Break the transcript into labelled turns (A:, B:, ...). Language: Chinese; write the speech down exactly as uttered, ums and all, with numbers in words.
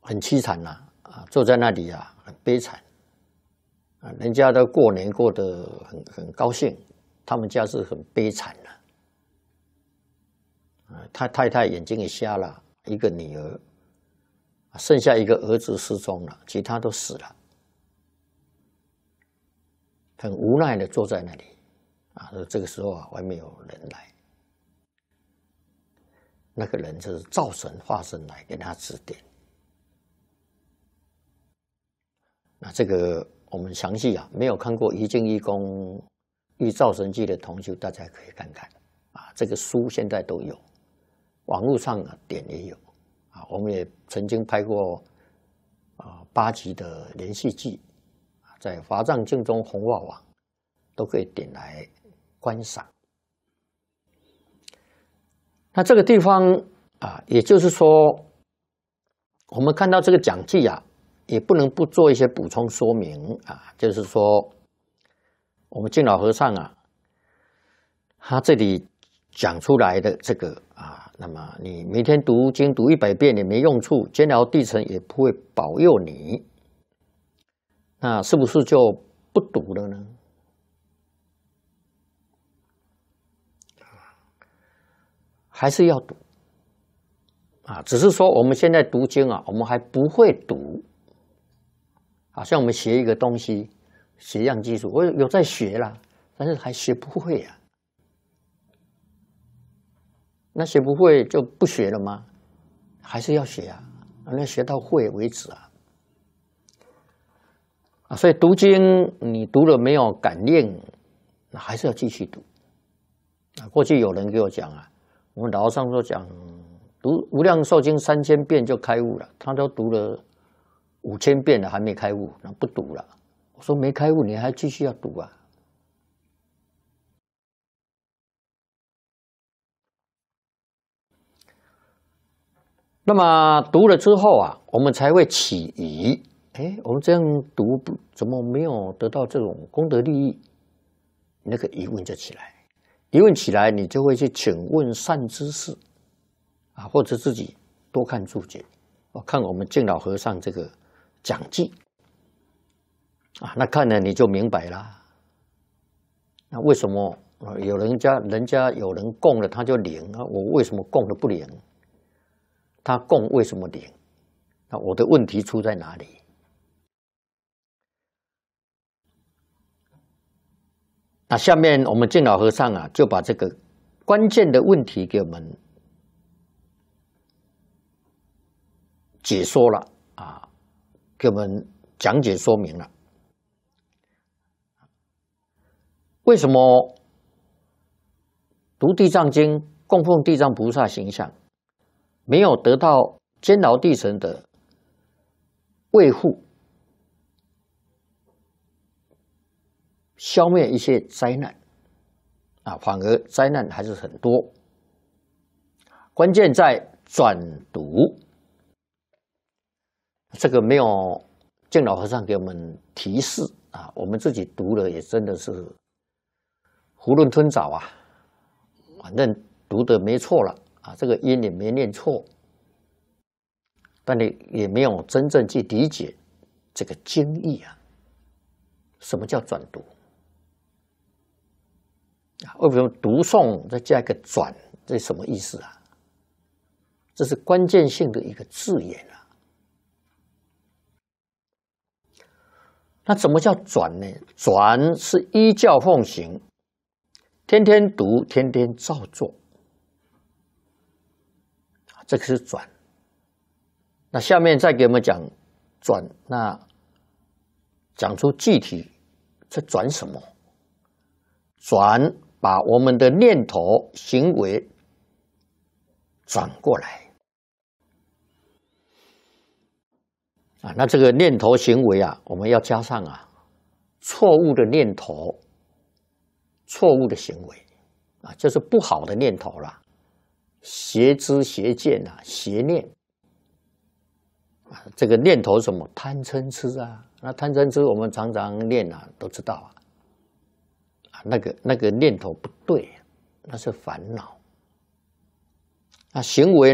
A: 很凄惨呐，啊，坐在那里啊，很悲惨，啊，人家都过年过得很很高兴，他们家是很悲惨的，啊，他太太眼睛也瞎了，一个女儿，剩下一个儿子失踪了，其他都死了，很无奈的坐在那里，啊，这个时候啊，还没有人来，那个人就是灶神化身来给他指点。那这个我们详细啊，没有看过《一境一功遇灶神记》的同学，大家可以看看啊。这个书现在都有，网络上啊点也有啊。我们也曾经拍过啊八集的连续剧，在华藏净宗红化网都可以点来观赏。那这个地方啊，也就是说，我们看到这个讲记啊。也不能不做一些补充说明啊，就是说，我们净老和尚啊，他这里讲出来的这个啊，那么你每天读经读一百遍也没用处，监牢地层也不会保佑你，那是不是就不读了呢？还是要读啊？只是说我们现在读经啊，我们还不会读。好像我们学一个东西，学样技术，我有在学啦，但是还学不会啊。那学不会就不学了吗？还是要学啊，那学到会为止啊。啊，所以读经你读了没有感应，那还是要继续读。啊，过去有人给我讲啊，我们老和尚说讲读《无量寿经》三千遍就开悟了，他都读了。五千遍了还没开悟，那不读了。我说没开悟，你还继续要读啊？那么读了之后啊，我们才会起疑。哎，我们这样读不怎么没有得到这种功德利益？那个疑问就起来，疑问起来，你就会去请问善知识啊，或者自己多看注解。我看我们净老和尚这个。讲记啊，那看了你就明白了。那为什么有人家人家有人供了他就灵啊？我为什么供的不灵？他供为什么灵？那我的问题出在哪里？那下面我们净老和尚啊，就把这个关键的问题给我们解说了啊。给我们讲解说明了，为什么读《地藏经》供奉地藏菩萨形象，没有得到监牢地神的维护，消灭一些灾难啊，反而灾难还是很多。关键在转读。这个没有净老和尚给我们提示啊，我们自己读了也真的是囫囵吞枣啊，反正读的没错了啊，这个音也没念错，但你也没有真正去理解这个经义啊。什么叫转读？为什么读诵再加一个转？这是什么意思啊？这是关键性的一个字眼啊。那怎么叫转呢？转是依教奉行，天天读，天天照做，这个是转。那下面再给我们讲转，那讲出具体这转什么？转把我们的念头、行为转过来。啊，那这个念头行为啊，我们要加上啊，错误的念头、错误的行为啊，就是不好的念头啦，邪知邪见啊，邪念啊，这个念头什么贪嗔痴啊，那贪嗔痴我们常常念啊，都知道啊，啊，那个那个念头不对，那是烦恼，那行为。